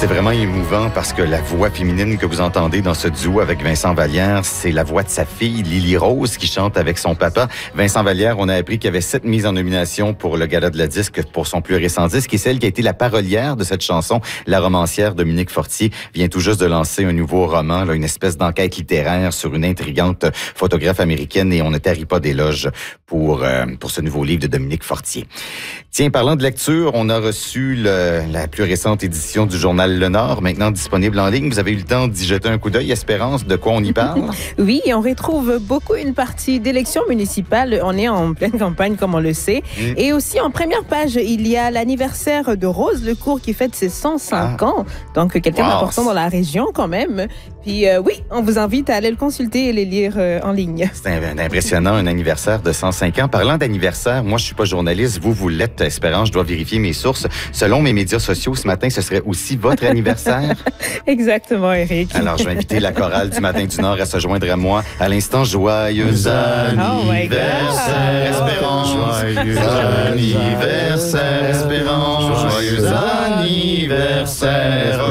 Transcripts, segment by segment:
C'est vraiment émouvant parce que la voix féminine que vous entendez dans ce duo avec Vincent Vallière, c'est la voix de sa fille, Lily Rose, qui chante avec son papa. Vincent Vallière, on a appris qu'il y avait 7 mises en nomination pour le Gala de la disque pour son plus récent disque et celle qui a été la parolière de cette chanson, la romancière Dominique Fortier, vient tout juste de lancer un nouveau roman, là, une espèce d'enquête littéraire sur une intrigante photographe américaine et on ne tarit pas d'éloges pour ce nouveau livre de Dominique Fortier. Tiens, parlant de lecture, on a reçu la plus récente édition du journal Le Nord, maintenant disponible en ligne. Vous avez eu le temps d'y jeter un coup d'œil. Espérance, de quoi on y parle? Oui, on retrouve beaucoup une partie d'élections municipales. On est en pleine campagne, comme on le sait. Et aussi, en première page, il y a l'anniversaire de Rose Lecourt qui fête ses 105 ans. Donc, quelqu'un d'important dans la région quand même. Puis oui, on vous invite à aller le consulter et les lire en ligne. C'est impressionnant, un anniversaire de 105 ans. Parlant d'anniversaire, moi, je suis pas journaliste. Vous l'êtes, Espérance. Je dois vérifier mes sources. Selon mes médias sociaux, ce matin, ce serait aussi votre anniversaire. Exactement, Éric. Alors, je vais inviter la chorale du Matin du Nord à se joindre à moi. À l'instant, joyeux anniversaire, Espérance. Joyeux anniversaire, Espérance. Joyeux anniversaire.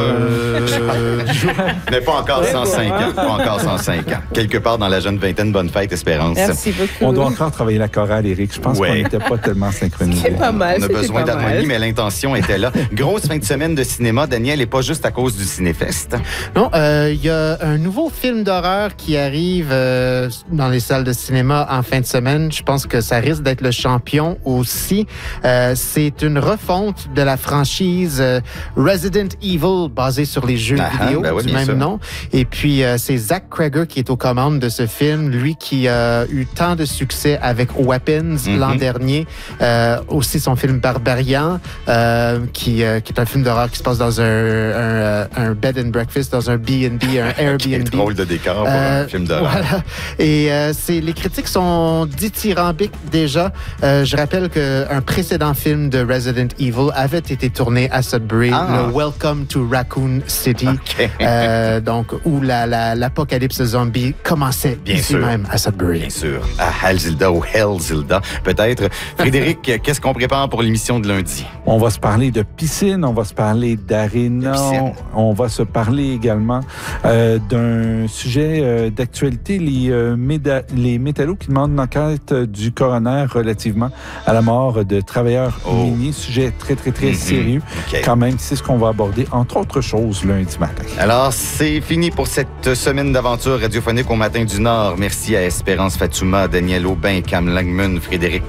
Mais pas encore 105 ans. Pas encore 105 ans. Quelque part dans la jeune vingtaine, bonne fête, Espérance. Merci beaucoup. On doit encore travailler la chorale, Éric. Je pense qu'on n'était pas tellement synchronisés. C'est pas mal. On a besoin d'harmonie, mais l'intention était là. Grosse fin de semaine de cinéma, Daniel, et pas juste à cause du Cinéfest. Non, il y a un nouveau film d'horreur qui arrive dans les salles de cinéma en fin de semaine. Je pense que ça risque d'être le champion aussi. C'est une refonte de la franchise Resident Evil, basée sur les jeux vidéo du même nom. Et puis, c'est Zach Cregger qui est aux commandes de ce film. Lui qui a eu tant de succès avec Weapons l'an dernier. Aussi son film Barbarian, qui est un film d'horreur qui se passe dans un bed and breakfast, dans un B&B, un Airbnb. Drôle de décor pour un film d'horreur. Voilà. Et les critiques sont dithyrambiques déjà. Je rappelle qu'un précédent film de Resident Evil avait été tourné à Sudbury, le Welcome to Raccoon City, donc où l'apocalypse zombie commençait même à Sudbury. Bien sûr. À Halzilda ou Hellzilda, peut-être. Frédéric, qu'est-ce qu'on prépare pour l'émission de lundi? On va se parler de piscine, on va se parler d'aréna, on va se parler également d'un sujet d'actualité, les métallos qui demandent une enquête du coroner relativement à la mort de travailleurs miniers. Sujet très, très, très sérieux. Quand même, c'est ce qu'on va aborder, entre autres choses, lundi matin. Alors, c'est fini pour cette semaine d'aventure radiophonique au Matin du Nord. Merci à Espérance Fatouma, Daniel Aubin, Cam Langman, Frédéric